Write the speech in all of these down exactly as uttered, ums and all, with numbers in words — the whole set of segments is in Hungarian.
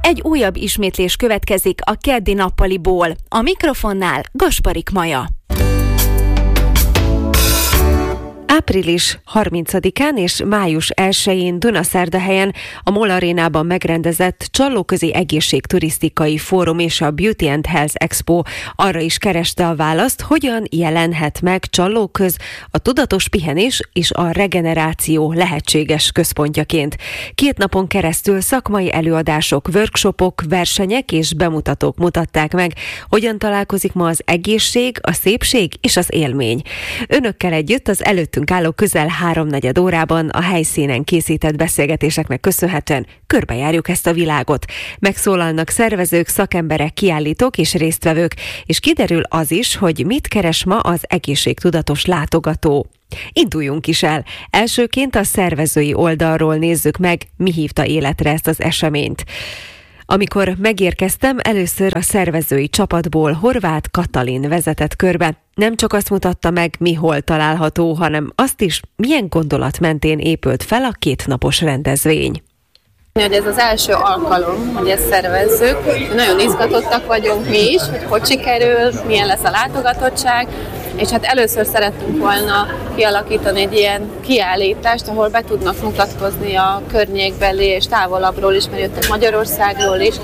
Egy újabb ismétlés következik a keddi nappaliból. A mikrofonnál Gasparik Maja. Április harmincadikán és május elsején Dunaszerdahelyen a MOL arénában megrendezett Csallóközi Egészségturisztikai Fórum és a Beauty and Health Expo arra is kereste a választ, hogyan jelenhet meg Csallóköz a tudatos pihenés és a regeneráció lehetséges központjaként. Két napon keresztül szakmai előadások, workshopok, versenyek és bemutatók mutatták meg, hogyan találkozik ma az egészség, a szépség és az élmény. Önökkel együtt az előttünk álló közel háromnegyed órában a helyszínen készített beszélgetéseknek köszönhetően körbejárjuk ezt a világot. Megszólalnak szervezők, szakemberek, kiállítók és résztvevők, és kiderül az is, hogy mit keres ma az egészségtudatos látogató. Induljunk is el. Elsőként a szervezői oldalról nézzük meg, mi hívta életre ezt az eseményt. Amikor megérkeztem, először a szervezői csapatból Horváth Katalin vezetett körbe. Nem csak azt mutatta meg, mi hol található, hanem azt is, milyen gondolat mentén épült fel a kétnapos rendezvény. Hogy ez az első alkalom, hogy ezt szervezzük. Nagyon izgatottak vagyunk mi is, hogy hogy sikerül, milyen lesz a látogatottság, és hát először szerettünk volna kialakítani egy ilyen kiállítást, ahol be tudnak mutatkozni a környékbeli és távolabbról is, mert jöttek Magyarországról is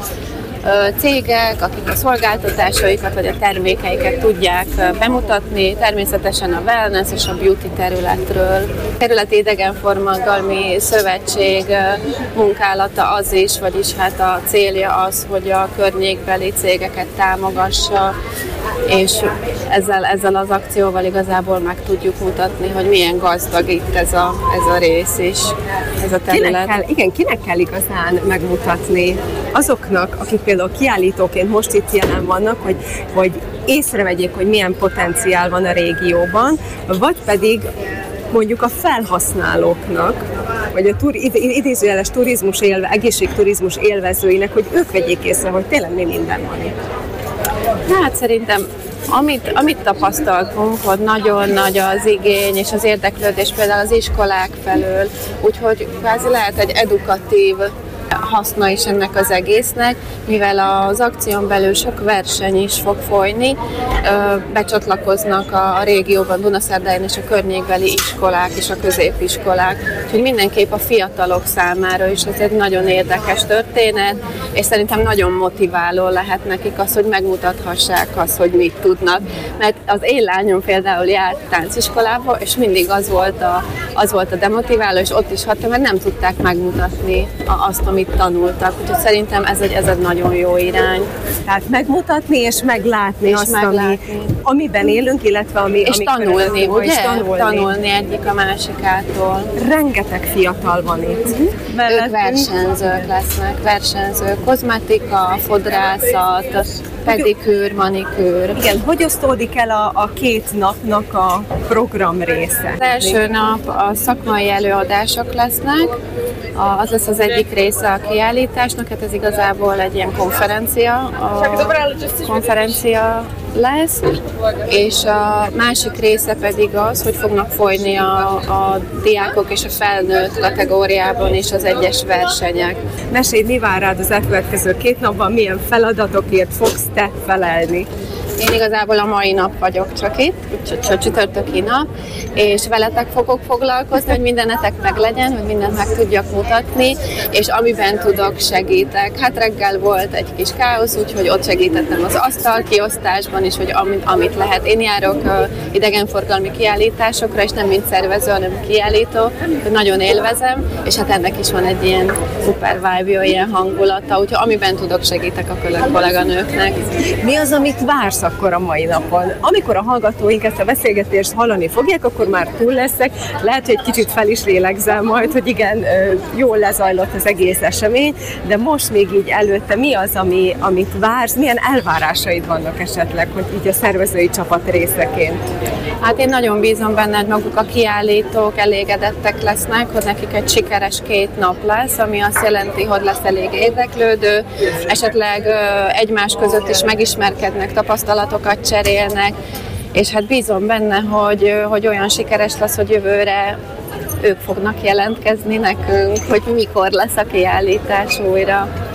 cégek, akik a szolgáltatásaikat vagy a termékeiket tudják bemutatni, természetesen a wellness és a beauty területről. A Területi Idegenforgalmi Szövetség munkálata az is, vagyis hát a célja az, hogy a környékbeli cégeket támogassa, és ezzel, ezzel az akcióval igazából meg tudjuk mutatni, hogy milyen gazdag itt ez a, ez a rész is, ez a terület. Kinek kell, igen, kinek kell igazán megmutatni? Azoknak, akik például kiállítóként most itt jelen vannak, hogy, hogy észrevegyék, hogy milyen potenciál van a régióban, vagy pedig mondjuk a felhasználóknak, vagy a tur, idézőjeles turizmus élve, egészségturizmus élvezőinek, hogy ők vegyék észre, hogy tényleg mi minden van itt. Hát szerintem Amit, amit tapasztaltunk, hogy nagyon nagy az igény és az érdeklődés például az iskolák felől, úgyhogy kvázi lehet egy edukatív haszna is ennek az egésznek, mivel az akción belül sok verseny is fog folyni, becsatlakoznak a régióban, Dunaszerdahelyen és a környékbeli iskolák és a középiskolák, úgyhogy mindenképp a fiatalok számára is ez egy nagyon érdekes történet, és szerintem nagyon motiváló lehet nekik az, hogy megmutathassák azt, hogy mit tudnak, mert az én lányom például járt tánciskolába, és mindig az volt a, az volt a demotiváló, és ott is hatta, mert nem tudták megmutatni azt, amit tanultak. Úgyhogy szerintem ez egy, ez egy nagyon jó irány. Tehát megmutatni és meglátni és azt, meglátni. Ami, amiben élünk, illetve ami... És tanulni, ugye? És tanulni. Tanulni egyik a másikától. Rengeteg fiatal van itt. Uh-huh. Ők versenyzők lesznek, versenyzők, kozmetika, fodrászat, pedikűr, manikűr. Igen, hogy osztódik el a, a két napnak a program része? Az első nap a szakmai előadások lesznek, a, az lesz az egyik része a kiállításnak, hát ez igazából egy ilyen konferencia, a konferencia lesz, és a másik része pedig az, hogy fognak folyni a, a diákok és a felnőtt kategóriában is az egyes versenyek. Mesélj, mi vár rád az elkövetkező két napban, milyen feladatokért fogsz te felelni? Én igazából a mai nap vagyok csak itt, a csütörtöki nap, és veletek fogok foglalkozni, hogy mindenetek meg legyen, hogy mindent meg tudjak mutatni, és amiben tudok, segítek. Hát reggel volt egy kis káosz, úgyhogy ott segítettem az asztal kiosztásban is, hogy amit, amit lehet. Én járok uh, idegenforgalmi kiállításokra, és nem mint szervező, hanem kiállító, hogy nagyon élvezem, és hát ennek is van egy ilyen szuper vibe-ja, ilyen hangulata, úgyhogy amiben tudok, segítek a kolléganőknek. Mi az, amit vársz akkor a mai napon? Amikor a hallgatóink ezt a beszélgetést hallani fogják, akkor már túl leszek. Lehet, hogy egy kicsit fel is lélegzel majd, hogy igen, jól lezajlott az egész esemény, de most még így előtte mi az, ami, amit vársz? Milyen elvárásaid vannak esetleg, hogy így a szervezői csapat részeként? Hát én nagyon bízom benne, hogy maguk a kiállítók elégedettek lesznek, hogy nekik egy sikeres két nap lesz, ami azt jelenti, hogy lesz elég érdeklődő, esetleg egymás között is megismerkednek, tapasztalatokat cserélnek, és hát bízom benne, hogy, hogy olyan sikeres lesz, hogy jövőre ők fognak jelentkezni nekünk, hogy mikor lesz a kiállítás újra.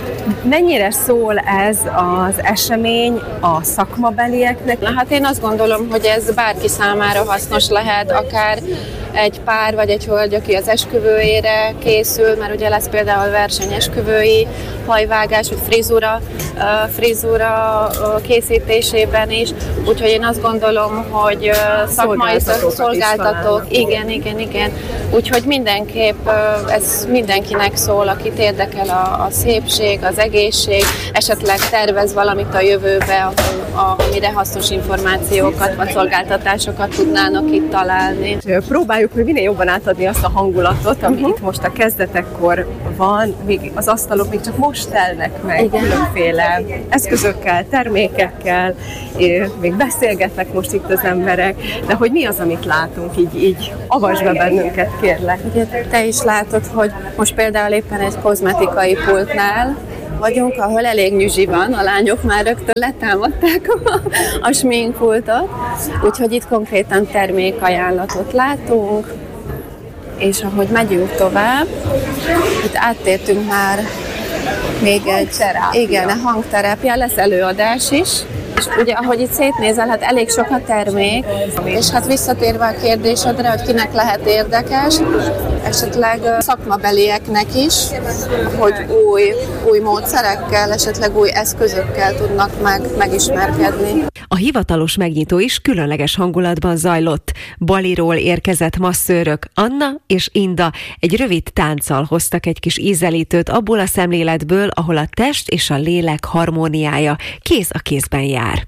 Mennyire szól ez az esemény a szakmabelieknek? Na hát én azt gondolom, hogy ez bárki számára hasznos lehet, akár egy pár vagy egy hölgy, aki az esküvőjére készül, mert ugye lesz például verseny esküvői, hajvágás, vagy frizura, frizura készítésében is, úgyhogy én azt gondolom, hogy szakmai szolgáltatók, igen, igen, igen, úgyhogy mindenképp ez mindenkinek szól, akit érdekel a, a szépség, az egészség, esetleg tervez valamit a jövőbe, amire hasznos információkat vagy szolgáltatásokat tudnának itt találni. Próbáljuk hogy minél jobban átadni azt a hangulatot, ami uh-huh. itt most a kezdetekkor van, még az asztalok még csak most telnek meg igen. különféle eszközökkel, termékekkel, még beszélgetnek most itt az emberek, de hogy mi az, amit látunk, így, így avasd be bennünket, kérlek. Ugye, te is látod, hogy most például éppen egy kozmetikai pultnál vagyunk, ahol elég nyüzsi van, a lányok már rögtön letámadták a, a sminkpultot, úgyhogy itt konkrétan termékajánlatot látunk, és ahogy megyünk tovább, itt áttértünk már még egy, igen, a hangterápia, lesz előadás is, és ugye ahogy itt szétnézel, hát elég sok a termék, és hát visszatérve a kérdésedre, hogy kinek lehet érdekes, esetleg szakmabelieknek is, hogy új, új módszerekkel, esetleg új eszközökkel tudnak meg, megismerkedni. A hivatalos megnyitó is különleges hangulatban zajlott. Baliról érkezett masszőrök Anna és Inda egy rövid tánccal hoztak egy kis ízelítőt abból a szemléletből, ahol a test és a lélek harmóniája kéz a kézben jár.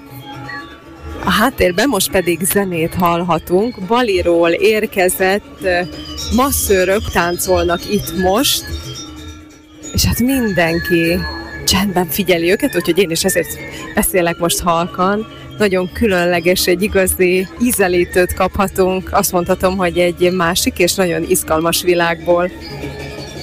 A háttérben most pedig zenét hallhatunk. Baliról érkezett masszőrök táncolnak itt most, és hát mindenki csendben figyeli őket, úgyhogy én is ezért beszélek most halkan. Nagyon különleges, egy igazi ízelítőt kaphatunk. Azt mondhatom, hogy egy másik és nagyon izgalmas világból.